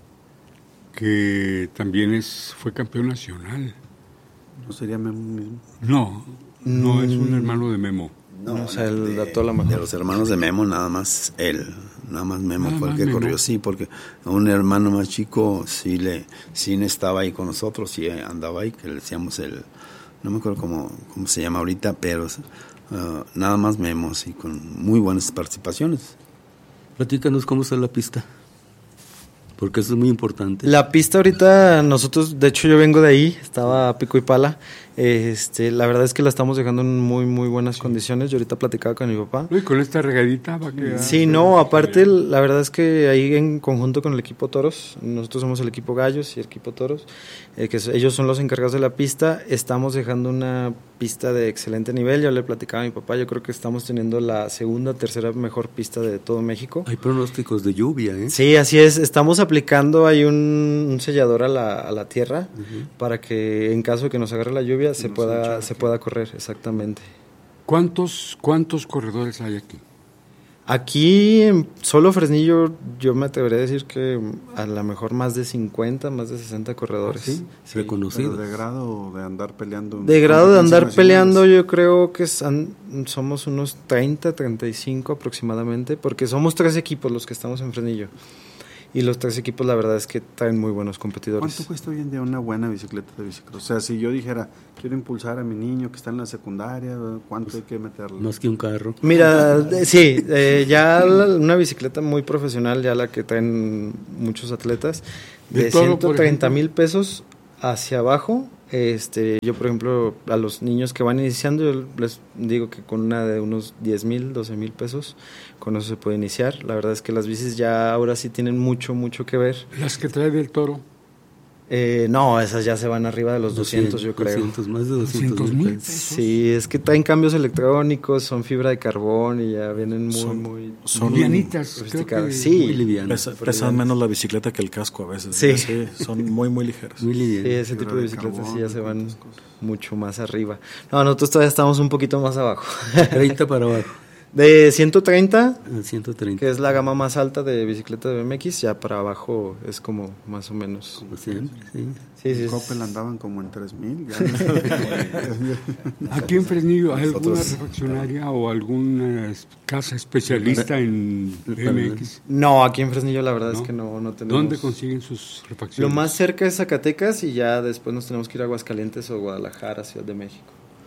que también es fue campeón nacional. ¿No sería Memo mismo? No, no es un Mm. hermano de Memo. No, No sé, el de, dato a lo mejor. de los hermanos de Memo, nada más él. Nada más Memo Nada fue el más que Memo. corrió, sí, porque un hermano más chico sí le sí estaba ahí con nosotros, sí andaba ahí, que le decíamos el, no me acuerdo cómo, cómo se llama ahorita, pero uh, nada más Memo, sí, con muy buenas participaciones. Platícanos cómo está la pista, porque eso es muy importante. La pista ahorita, nosotros, de hecho yo vengo de ahí, estaba a pico y pala, este, la verdad es que la estamos dejando en muy muy buenas condiciones, yo ahorita platicaba con mi papá. Y con esta regadita va a quedar. Sí, no, aparte la verdad es que ahí en conjunto con el equipo Toros, nosotros somos el equipo Gallos y el equipo Toros, eh, que es- ellos son los encargados de la pista, estamos dejando una pista de excelente nivel, yo le platicaba a mi papá, yo creo que estamos teniendo la segunda, tercera mejor pista de todo México. Hay pronósticos de lluvia, ¿eh? Sí, así es. Estamos aplicando ahí un, un sellador a la, a la tierra para que en caso de que nos agarre la lluvia se pueda se pueda correr, exactamente. ¿Cuántos, ¿Cuántos corredores hay aquí? Aquí, en solo Fresnillo, yo me atrevería a decir que a lo mejor más de cincuenta, más de sesenta corredores. ¿Sí? Sí. Reconocidos. ¿De grado de andar peleando? De grado de andar peleando, yo creo que son, somos unos treinta, treinta y cinco aproximadamente, porque somos tres equipos los que estamos en Fresnillo. Y los tres equipos, la verdad es que traen muy buenos competidores. ¿Cuánto cuesta hoy en día una buena bicicleta de bicicross? O sea, si yo dijera, quiero impulsar a mi niño que está en la secundaria, ¿cuánto hay que meterle? Más que un carro. Mira, eh, sí, eh, ya la, una bicicleta muy profesional, ya la que traen muchos atletas, de, de ciento treinta mil pesos hacia abajo. Este, yo, por ejemplo, a los niños que van iniciando, yo les digo que con una de unos diez mil, doce mil pesos, con eso se puede iniciar. La verdad es que las bicis ya ahora sí tienen mucho, mucho que ver. ¿Las que trae del Toro? Eh, no, esas ya se van arriba de los doscientos, yo creo. doscientos, más de doscientos mil pesos. Sí, es que traen cambios electrónicos, son fibra de carbón y ya vienen muy, son, muy... Son livianitas. Sofisticadas. Sí. Muy livianas. Pesa, pesan menos la bicicleta que el casco a veces. Sí. sí son muy, muy ligeras. Muy livianas. Sí, ese tipo de bicicletas sí ya se van mucho más arriba. No, nosotros todavía estamos un poquito más abajo. treinta para abajo. De ciento treinta, ciento treinta, que es la gama más alta de bicicleta de B M X, ya para abajo es como más o menos. Como siempre, sí. Sí, sí, Coppel andaban como en tres mil. Aquí en Fresnillo, ¿hay alguna refaccionaria o alguna casa especialista en B M X? No, aquí en Fresnillo la verdad ¿No? es que no, no tenemos. ¿Dónde consiguen sus refacciones? Lo más cerca es Zacatecas y ya después nos tenemos que ir a Aguascalientes o Guadalajara, Ciudad de México.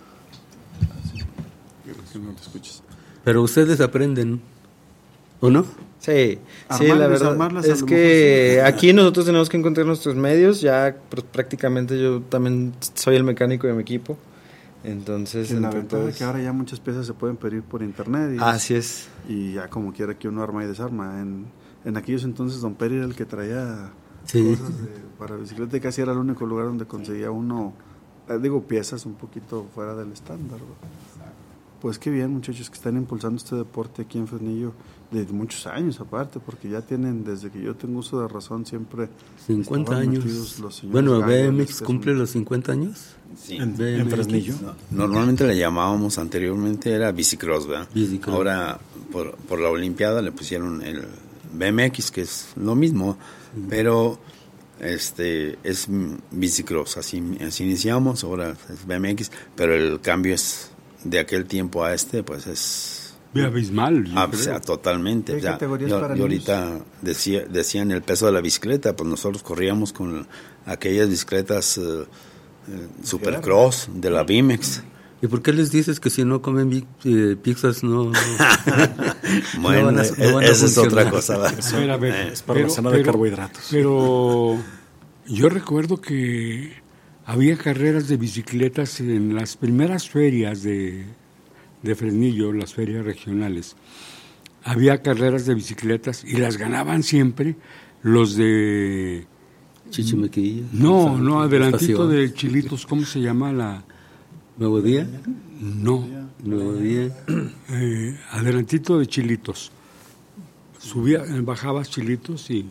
No te escuches. Pero ustedes aprenden, ¿o no? Sí, sí, la verdad es que aquí nosotros tenemos que encontrar nuestros medios. Ya pues, prácticamente yo también soy el mecánico de mi equipo. Entonces, y la ventaja es que ahora ya muchas piezas se pueden pedir por internet. Y, así es. Y ya como quiera que uno arma y desarma. En, en aquellos entonces Don Peri era el que traía sí. cosas de, para bicicleta y casi era el único lugar donde conseguía uno, eh, digo, piezas un poquito fuera del estándar, ¿no? Pues qué bien, muchachos, que están impulsando este deporte aquí en Fresnillo de muchos años aparte, porque ya tienen, desde que yo tengo uso de razón, siempre cincuenta años. Bueno, B M X cumple los cincuenta años. Sí. En, en Fresnillo. No, normalmente le llamábamos anteriormente era bicicross, ¿verdad? Bicicross. Ahora por, por la Olimpiada le pusieron el B M X, que es lo mismo, sí. pero este es bicicross, así, así iniciamos, ahora es B M X, pero el cambio es de aquel tiempo a este, pues es abismal. Ah, o sea, totalmente. ¿Qué ya, categorías yo, para yo ahorita decía, decían el peso de la bicicleta, pues nosotros corríamos con aquellas bicicletas uh, uh, Supercross de la B M X. ¿Y por qué les dices que si no comen eh, pizzas no? no bueno, no van a, no van a esa es otra cosa. ¿verdad? Eso, ver, ver, es para la cena de carbohidratos. Pero yo recuerdo que había carreras de bicicletas en las primeras ferias de, de Fresnillo, las ferias regionales. Había carreras de bicicletas y las ganaban siempre los de... Chichimequilla. No, no, adelantito de Chilitos, ¿cómo se llama la...? ¿Nuevo Día? No. Nuevo Día. Eh, adelantito de Chilitos. Subía, bajabas Chilitos y...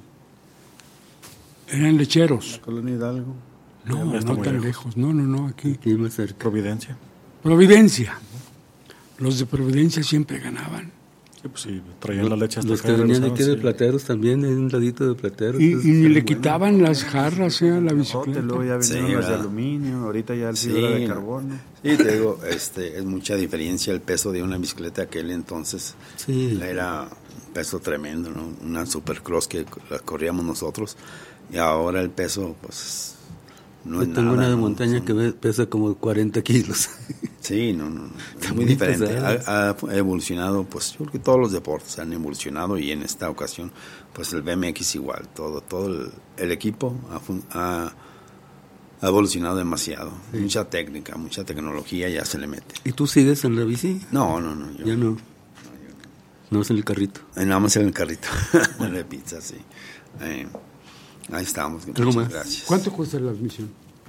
eran lecheros. La Colonia Hidalgo. No, no, no tan lejos. lejos. No, no, no, aquí. Aquí más cerca. Providencia. Providencia. Los de Providencia siempre ganaban. Sí, pues sí, traían la leche hasta los que venían aquí de Plateros también, hay un ladito de Plateros. Y, y ni le quitaban bueno. las jarras eh, a la bicicleta. Luego ya vinieron sí, las de aluminio, ahorita ya el sí, fibra de carbono. Sí, te digo, este, es mucha diferencia el peso de una bicicleta aquel entonces. Sí. Era un peso tremendo, ¿no? Una Supercross que la corríamos nosotros y ahora el peso, pues... No Yo es tengo nada, una de ¿no? montaña Son... que pesa como cuarenta kilos. Sí, no, no, es muy diferente. Ha, ha evolucionado, pues yo creo que todos los deportes han evolucionado y en esta ocasión, pues el B M X igual, todo, todo el, el equipo ha, ha, ha evolucionado demasiado. Sí. Mucha técnica, mucha tecnología ya se le mete. ¿Y tú sigues en la bici? No, no, no. Yo, ya no. No es en el carrito. Eh, nada más en el carrito, de pizza, sí. Eh, Ahí estamos. Muchas más? Gracias. ¿Cuánto cuesta la admisión?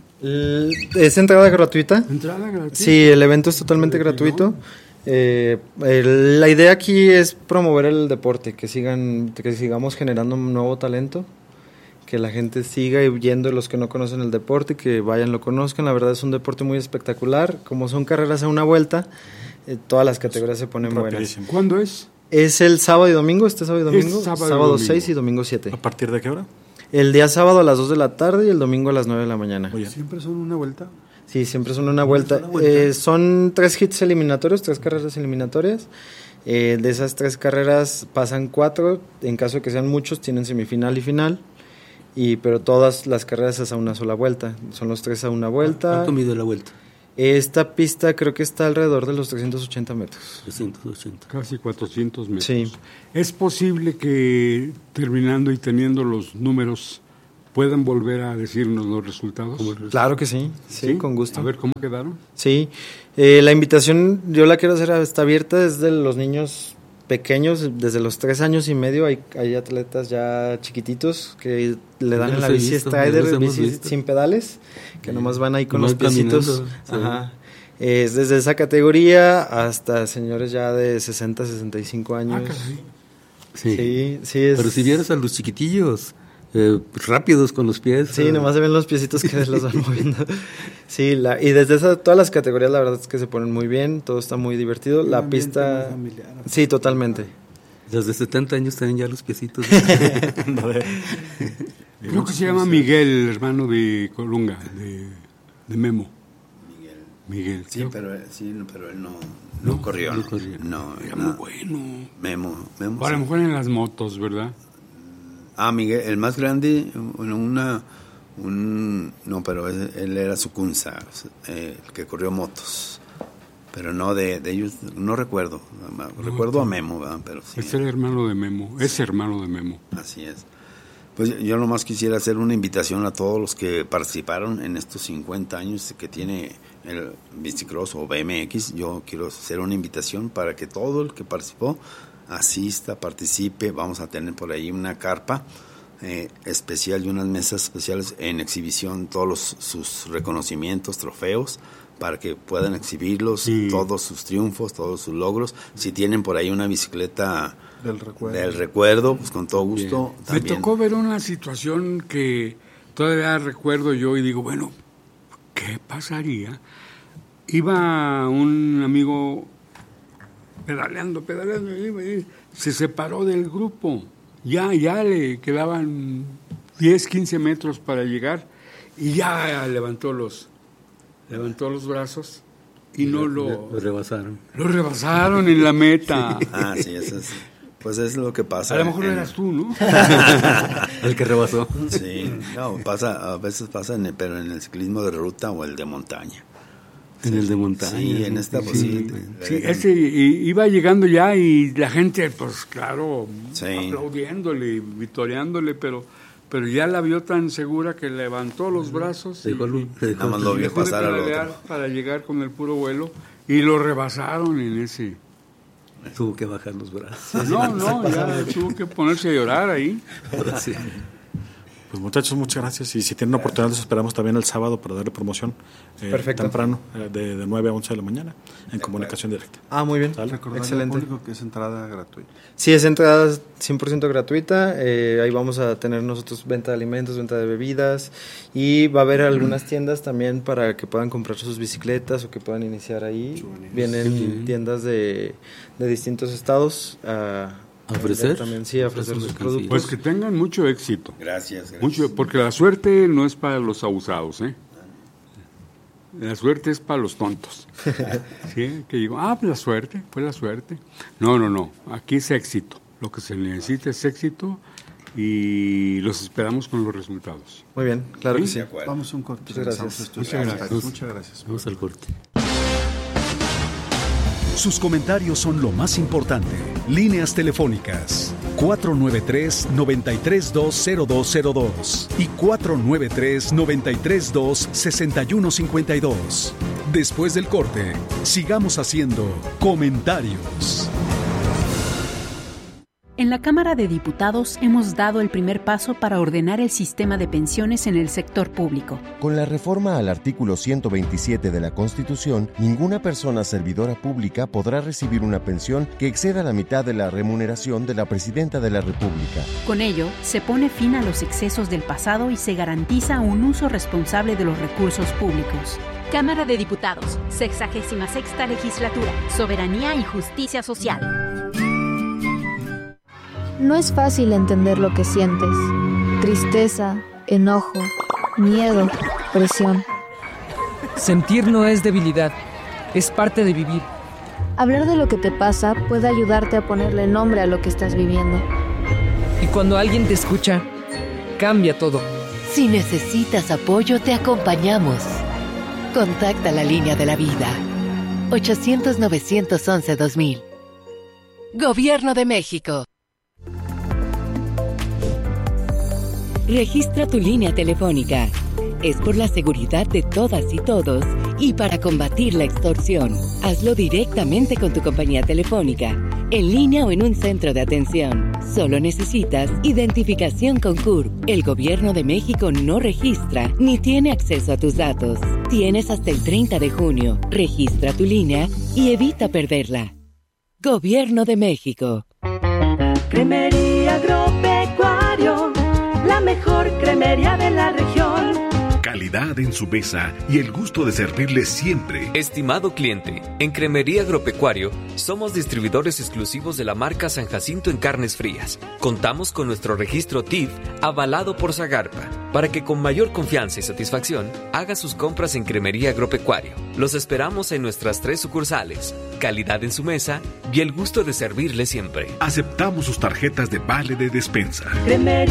Es entrada gratuita. ¿Entrada gratuita? Sí, el evento es totalmente gratuito. Eh, el, la idea aquí es promover el deporte, que sigan, que sigamos generando un nuevo talento, que la gente siga yendo, los que no conocen el deporte, que vayan, lo conozcan. La verdad es un deporte muy espectacular. Como son carreras a una vuelta, eh, todas las categorías se ponen buenas. ¿Cuándo es? Es el sábado y domingo, este sábado y domingo. Este sábado y sábado domingo. seis y domingo siete. ¿A partir de qué hora? El día sábado a las dos de la tarde y el domingo a las nueve de la mañana. Oye, ¿siempre son una vuelta? Sí, siempre son una vuelta. Una vuelta. Eh, son tres hits eliminatorios, tres carreras eliminatorias. Eh, de esas tres carreras pasan cuatro. En caso de que sean muchos, tienen semifinal y final. Y pero todas las carreras es a una sola vuelta. Son los tres a una vuelta. ¿Cuánto mide la vuelta? Esta pista creo que está alrededor de los trescientos ochenta metros. trescientos ochenta. Casi cuatrocientos metros. Sí. ¿Es posible que terminando y teniendo los números puedan volver a decirnos los resultados? Claro que sí, sí, ¿Sí? con gusto. A ver, ¿cómo quedaron? Sí, eh, la invitación yo la quiero hacer, está abierta desde los niños pequeños, desde los tres años y medio. Hay, hay atletas ya chiquititos que le dan Ya en la los he bici visto, Strider, ya los hemos bici visto. sin pedales, que Sí. nomás van ahí con Nomás los piecitos. caminando, sí. Ajá. Es desde esa categoría hasta señores ya de sesenta, sesenta y cinco años. Ah, caray. Sí. Sí, sí es. Pero si vieras a los chiquitillos, eh, rápidos con los pies. Sí, eh, nomás se ven los piecitos que los van moviendo. Sí, la, y desde esa, todas las categorías la verdad es que se ponen muy bien, todo está muy divertido. Un La ambiente pista... muy familiar. Sí, totalmente. Los de setenta años tienen ya los piecitos. Creo que se llama Miguel, el hermano de Colunga, de, de Memo. Miguel. Miguel. Sí, creo. pero, él- sí, no, pero él no, No, no corrió. no No, corrió. no, Era no. muy bueno. Memo, Memo. O a lo sí. mejor en las motos, ¿verdad? Ah, Miguel, el más grande, una, una un, no, pero él, él era Sucunza, eh, el que corrió motos. Pero no de, de ellos, no recuerdo. Recuerdo a Memo, ¿verdad? Pero sí. Es el hermano de Memo, es hermano de Memo. Así es. Pues yo nomás quisiera hacer una invitación a todos los que participaron en estos cincuenta años que tiene el Bicicross o B M X. Yo quiero hacer una invitación para que todo el que participó asista, participe. Vamos a tener por ahí una carpa eh, especial y unas mesas especiales en exhibición, todos los, sus reconocimientos, trofeos, para que puedan exhibirlos, Sí. todos sus triunfos, todos sus logros. Si tienen por ahí una bicicleta Del recuerdo. del recuerdo, pues con todo gusto. Me También. tocó ver una situación que todavía recuerdo yo y digo, bueno, ¿qué pasaría? Iba un amigo pedaleando, pedaleando, iba, y se separó del grupo. Ya, ya le quedaban diez, quince metros para llegar y ya levantó los, levantó los brazos y no lo, Lo rebasaron. lo rebasaron en la meta. Ah, sí, eso es. Pues es lo que pasa. A lo mejor en- eras tú, ¿no? El que rebasó. Sí, no, pasa, a veces pasa, en el- pero en el ciclismo de ruta o el de montaña. En el de montaña. Sí, en esta, pues sí. le Sí, dejan- ese i- iba llegando ya y la gente, pues claro, Sí. aplaudiéndole, vitoreándole, pero, pero ya la vio tan segura que levantó los brazos y, Dejó el- y- dejó Nada más lo y vio dejó de pasar al pedalear otro. para llegar con el puro vuelo y lo rebasaron en ese. Tuvo que bajar los brazos. No, no, ya tuvo que ponerse a llorar ahí. Sí. Pues muchachos, muchas gracias. Y si tienen oportunidad, los esperamos también el sábado para darle promoción eh, Perfecto. temprano, eh, de, de nueve a once de la mañana, en comunicación directa. Ah, muy bien. Recordarle Excelente. al público que es entrada gratuita. Sí, es entrada cien por ciento gratuita. Eh, ahí vamos a tener nosotros venta de alimentos, venta de bebidas. Y va a haber algunas tiendas también para que puedan comprar sus bicicletas o que puedan iniciar ahí. Vienen tiendas de, de distintos estados a, ¿A ofrecer? También, sí, a ofrecer sus productos. Pues que tengan mucho éxito. Gracias, gracias. Mucho, porque la suerte no es para los abusados, ¿eh? La suerte es para los tontos. ¿Sí? Que digo, ah, pues la suerte, fue la suerte. No, no, no. Aquí es éxito. Lo que se necesita es éxito y los esperamos con los resultados. Muy bien, claro que sí. De acuerdo. Vamos a un corte. Muchas gracias. Regresamos a Muchas estos gracias. hashtags. Muchas gracias. Vamos al corte. Sus comentarios son lo más importante. Líneas telefónicas cuatro nueve tres, nueve tres dos, cero dos cero dos y cuatro nueve tres, nueve tres dos, seis uno cinco dos. Después del corte, sigamos haciendo comentarios. En la Cámara de Diputados hemos dado el primer paso para ordenar el sistema de pensiones en el sector público. Con la reforma al artículo ciento veintisiete de la Constitución, ninguna persona servidora pública podrá recibir una pensión que exceda la mitad de la remuneración de la Presidenta de la República. Con ello, se pone fin a los excesos del pasado y se garantiza un uso responsable de los recursos públicos. Cámara de Diputados, sexagésima sexta legislatura, Soberanía y Justicia Social. No es fácil entender lo que sientes. Tristeza, enojo, miedo, presión. Sentir no es debilidad, es parte de vivir. Hablar de lo que te pasa puede ayudarte a ponerle nombre a lo que estás viviendo. Y cuando alguien te escucha, cambia todo. Si necesitas apoyo, te acompañamos. Contacta la línea de la vida. ochocientos, novecientos once, dos mil. Gobierno de México. Registra tu línea telefónica. Es por la seguridad de todas y todos y para combatir la extorsión. Hazlo directamente con tu compañía telefónica, en línea o en un centro de atención. Solo necesitas identificación con C U R P. El Gobierno de México no registra ni tiene acceso a tus datos. Tienes hasta el treinta de junio. Registra tu línea y evita perderla. Gobierno de México. Cremería Agropecuario, la mejor cremería de la región. Calidad en su mesa y el gusto de servirle siempre. Estimado cliente, en Cremería Agropecuario somos distribuidores exclusivos de la marca San Jacinto en carnes frías. Contamos con nuestro registro T I F avalado por Zagarpa para que con mayor confianza y satisfacción haga sus compras en Cremería Agropecuario. Los esperamos en nuestras tres sucursales. Calidad en su mesa y el gusto de servirle siempre. Aceptamos sus tarjetas de vale de despensa. Cremería